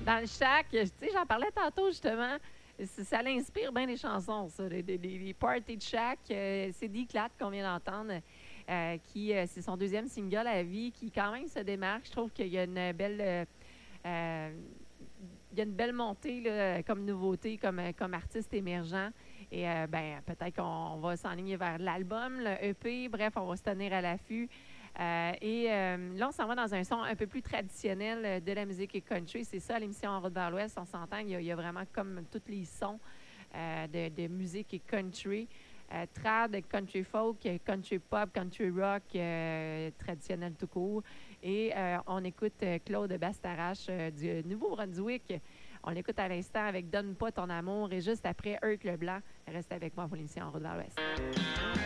Dans le shack, tu sais, j'en parlais tantôt justement. Ça l'inspire bien les chansons, ça. Les parties de shack. C'est D-Clat qu'on vient d'entendre, c'est son deuxième single à vie, qui quand même se démarque. Je trouve qu'il y a une belle. Euh, il y a une belle montée là, comme nouveauté, comme artiste émergent. Et ben, peut-être qu'on va s'enligner vers l'album, le EP. Bref, on va se tenir à l'affût. Là, on s'en va dans un son un peu plus traditionnel de la musique et country. C'est ça, l'émission En route vers l'Ouest. On s'entend, il y a vraiment comme tous les sons de musique et country. Trad, country folk, country pop, country rock, traditionnel tout court. Et on écoute Claude Bastarache du Nouveau-Brunswick. On l'écoute à l'instant avec Donne pas ton amour. Et juste après, Herc Leblanc. Reste avec moi pour l'émission En route vers l'Ouest.